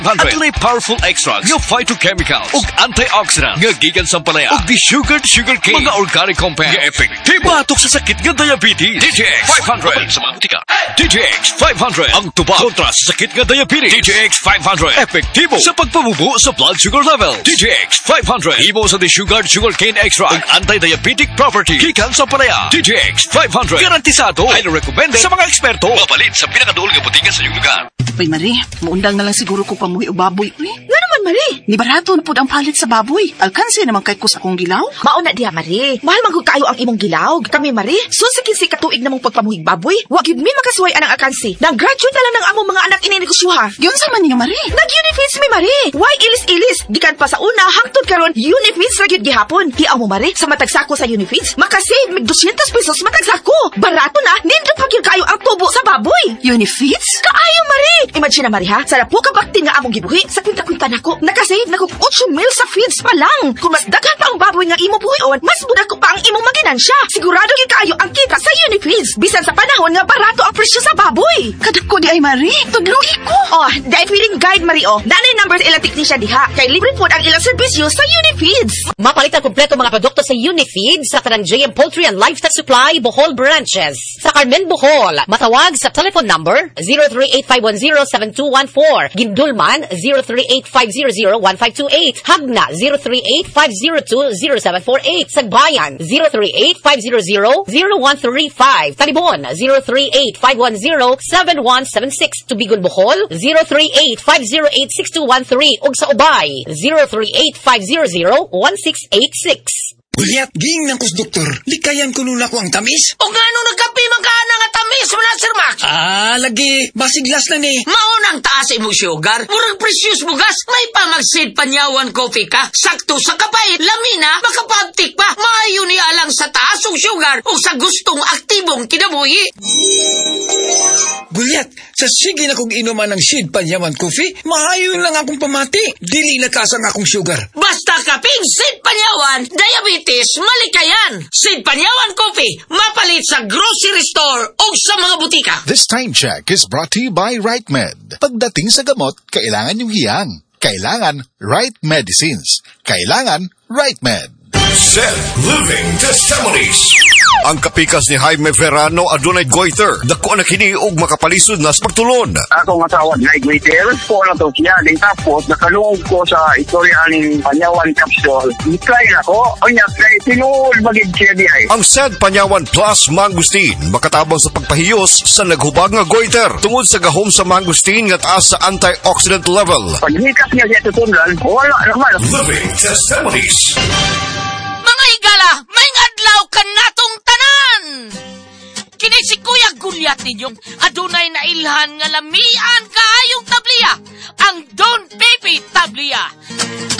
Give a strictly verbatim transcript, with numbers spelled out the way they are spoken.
Adunay powerful extracts nga phytochemicals ug antioxidants nga gikan sa palaya ug di sugared sugarcane mga organic compounds nga epektibo batok sa sakit nga diabetes. D T X five hundred sa mga butika. D T X five hundred ang tubag kontra sa sakit nga diabetes. D T X five hundred epektibo sa pagpabubo sa blood sugar level. D T X five hundred ibo sa di sugared sugarcane extract ug anti-diabetic property gikan sa palaya. D T X five hundred garantisado ay recommended sa mga eksperto. Mapalit sa pinakaduol nga butika sa iyong lugar. Uy, Marie, muundang na lang siguro ko pamuhi o baboy. Uy, nga naman, Marie. Ni barato na po ang palit sa baboy. Alkanse naman kay ko sa akong gilaw. Mauna diha, Marie. Mahal magod kayo ang imong gilaw. Kami, Marie, susikin si katuig namong pagpamuhig baboy. Wag yun mi makasuway anang alkanse. Nang-graduate na lang ng among mga anak ininegosyoha. Yun sa man niyo, Marie. Nag-unifeeds mi, Marie. Why ilis-ilis? Gikan pa sa una, hangtod karon unifeeds ra gyud gihapon. Hiaw mo, Marie, sa matagsako sa unifeeds, makasave mig two hundred pesos matagsako. Barato na, nindot pa gyud kayo ang tubo sa baboy. Unifeeds? Kaayo, Marie. Imagine na, Marie, ha? Sa lapo ka bakti nga among gibuhi, sa kwinta-kwinta nako, nakasave na kog eight mil sa feeds pa lang. Kung mas daghan pa ang baboy nga imo buhion, mas budak ko pa ang imong maginansya. Sigurado gyud kayo ang kita sa Unifeeds. Bisan sa panahon nga barato ang presyo sa baboy. Kadako di ay, Marie. Tudlugi ko. Oh, dahil feeding guide, Marie, oh. Nanay number ilang technician diha. Kay libre po ang ilang serbisyo sa Unifeeds. Mapalit ang kompleto mga produkto sa Unifeeds sa tanang J M Poultry and Livestock Supply, Bohol Branches. Sa Carmen, Bohol, matawag sa telephone number zero three eight five one zero seven two one four. Gindulman, zero three eight five zero zero one five two eight. Hagna, zero three eight five zero two zero seven four eight. Sagbayan, zero three eight five zero zero zero one three five. Talibon, zero three eight five one zero seven one seven six. Tubigon, Bohol, zero three eight five zero eight six two one three. Ug sa Ubay, zero three eight five zero zero one six eight six. Uliat, ging ng kus doktor. Likayan ko nula ko ang tamis. O nga nung nagkapi magkana nga tamis mo na, Sir Max? Ah, lagi. Basiglas na ni. Maunang taas mo sugar. Murang precious bugas. May pamagsid panyawan coffee ka. Sakto sa kapait. Lamina, makapagtik pa. Maayo ni alang sa taas o sugar o sa gustong aktibong kinabuhi. Gulyat, sa sige na kong inuman ng Sid Panyaman Coffee, maayon lang akong pamati. Dili na tasang akong sugar. Basta kaping Sid Panyawan, diabetes, malikayan. Sid Panyawan Coffee, mapalit sa grocery store o sa mga butika. This time check is brought to you by RightMed. Pagdating sa gamot, kailangan yung hiyang. Kailangan Right Medicines. Kailangan RightMed. Seth Living Testimonies. Ang kapikas ni Jaime Verano adunay goiter. Dako na kini og makapalisod na sa pagtulon. Ako nga tawag na goiter. Po na to siya. Din tapos nakalungog ko sa istorya ng Panyawan capsule. Ikay na ko. O niya, kay tinuol magig siya di ay. Ang Said Panyawan Plus Mangustin makatabang sa pagpahiyos sa naghubag nga goiter. Tungod sa gahom sa mangustin nga taas sa antioxidant level. Paghikas niya siya tutundan, wala naman. Living Testimonies. Mga higala, may adlaw ka natong tanan! Kini si Kuya Gulyat ninyong adunay na ilhan nga lamian kaayong tabliya, ang Don Pepe Tabliya.